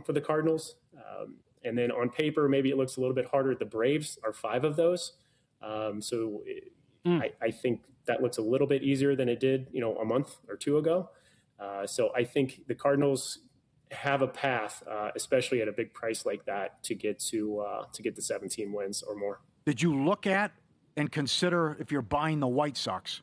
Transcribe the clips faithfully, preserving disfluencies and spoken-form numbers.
for the Cardinals. Um, and then on paper, maybe it looks a little bit harder. The Braves are five of those. Um, so mm. I, I think that looks a little bit easier than it did, you know, a month or two ago. Uh, so I think the Cardinals have a path, uh, especially at a big price like that, to get to uh, to get to seventeen wins or more. Did you look at and consider if you're buying the White Sox?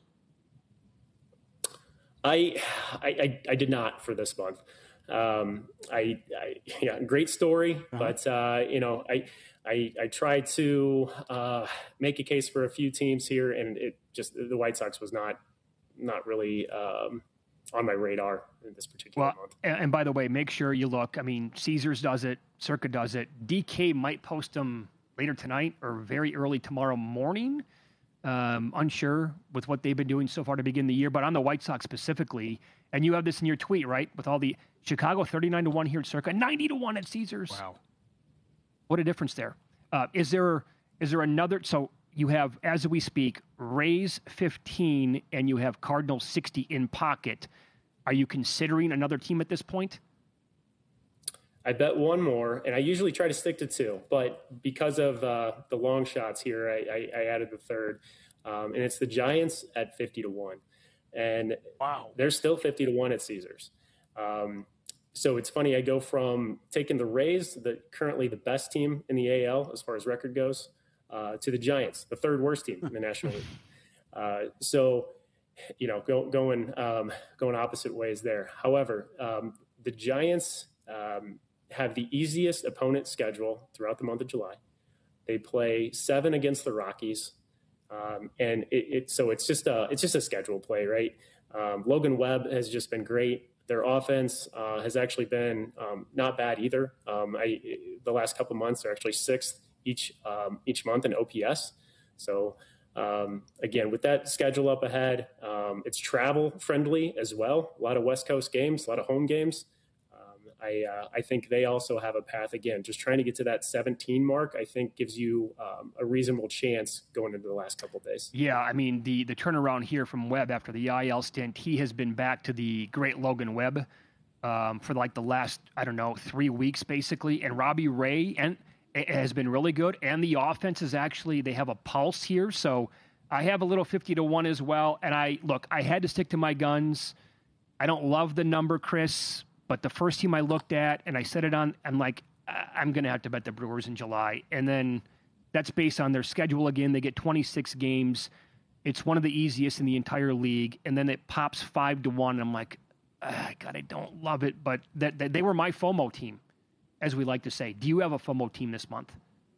I I, I, I did not for this month. Um, I, I yeah, great story, uh-huh. but uh, you know, I I I tried to uh, make a case for a few teams here, and it just the White Sox was not not really um, on my radar in this particular well, month. And, and by the way, make sure you look. I mean, Caesars does it, Circa does it. D K might post them later tonight or very early tomorrow morning. Um, unsure with what they've been doing so far to begin the year, but on the White Sox specifically, and you have this in your tweet, right? With all the Chicago thirty-nine to one here at Circa, ninety to one at Caesars. Wow. What a difference there. Uh, is there, is there another, so you have, as we speak, Rays fifteen and you have Cardinals sixty in pocket. Are you considering another team at this point? I bet one more, and I usually try to stick to two, but because of uh, the long shots here, I, I, I added the third, um, and it's the Giants at fifty to one, and wow, they're still fifty to one at Caesars. Um, so it's funny. I go from taking the Rays, the currently the best team in the A L as far as record goes, uh, to the Giants, the third worst team in the National League. Uh, so, you know, go, going um, going opposite ways there. However, um, the Giants. Um, have the easiest opponent schedule throughout the month of July. They play seven against the Rockies. Um, and it, it, so it's just a, it's just a schedule play, right? Um, Logan Webb has just been great. Their offense uh, has actually been um, not bad either. Um, I, the last couple of months are actually sixth each, um, each month in O P S. So um, again, with that schedule up ahead, um, it's travel friendly as well. A lot of West Coast games, a lot of home games. I, uh, I think they also have a path. Again, just trying to get to that seventeen mark, I think gives you um, a reasonable chance going into the last couple of days. Yeah, I mean, the the turnaround here from Webb after the I L stint, he has been back to the great Logan Webb um, for like the last, I don't know, three weeks basically. And Robbie Ray and has been really good. And the offense is actually, they have a pulse here. So I have a little fifty to one as well. And I, look, I had to stick to my guns. I don't love the number, Chris. But the first team I looked at, and I said it on, I'm like, I'm going to have to bet the Brewers in July. And then that's based on their schedule again. They get twenty-six games. It's one of the easiest in the entire league. And then it pops five to one. And I'm like, ah, God, I don't love it. But that, that they were my FOMO team, as we like to say. Do you have a FOMO team this month?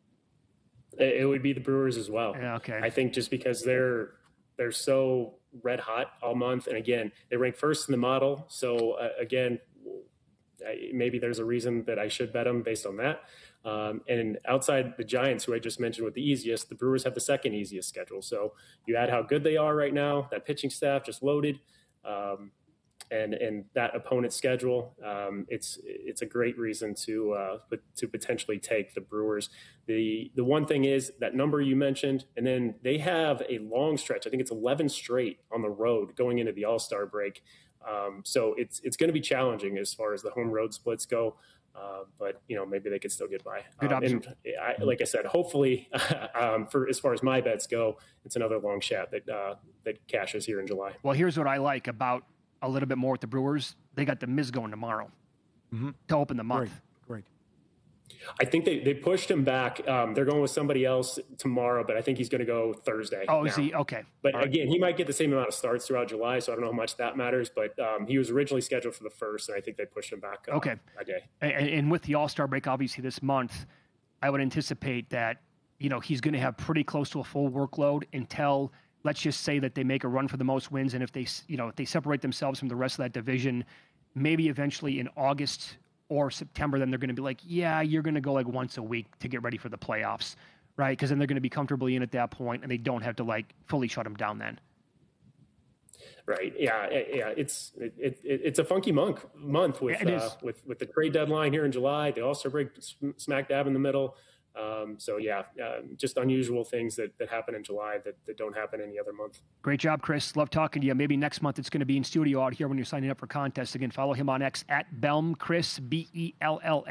It would be the Brewers as well. Yeah, okay. I think just because they're they're so red hot all month. And again, they rank first in the model. So uh, again, maybe there's a reason that I should bet them based on that. Um, and outside the Giants, who I just mentioned with the easiest, the Brewers have the second easiest schedule. So you add how good they are right now, that pitching staff just loaded, um, and and that opponent schedule, um, it's it's a great reason to uh, to potentially take the Brewers. The the one thing is that number you mentioned, and then they have a long stretch. I think it's eleven straight on the road going into the All-Star break. Um, so it's it's going to be challenging as far as the home road splits go, uh, but you know maybe they could still get by. Good um, and I, like I said, hopefully, um, for as far as my bets go, it's another long shot that uh, that cashes here in July. Well, here's what I like about a little bit more with the Brewers. They got the Miz going tomorrow mm-hmm. to open the month. Great. Great. I think they, they pushed him back. Um, they're going with somebody else tomorrow, but I think he's going to go Thursday. Oh, now. is he? Okay. But All right. again, he might get the same amount of starts throughout July, so I don't know how much that matters. But um, he was originally scheduled for the first, and I think they pushed him back uh, okay. a day. And, and with the All-Star break, obviously, this month, I would anticipate that, you know, he's going to have pretty close to a full workload until, let's just say that they make a run for the most wins. And if they, you know, if they separate themselves from the rest of that division, maybe eventually in August or September, then they're going to be like, yeah, you're going to go like once a week to get ready for the playoffs, right? Because then they're going to be comfortably in at that point, and they don't have to like fully shut them down then. Right. Yeah. Yeah. It's it, it, it's a funky month month with uh, with with the trade deadline here in July, the All-Star break smack dab in the middle. Um, so yeah, uh, just unusual things that, that happen in July that, that don't happen any other month. Great job, Chris. Love talking to you. Maybe next month it's going to be in studio out here when you're signing up for contests. Again, follow him on X at Belm Chris, B E L L M.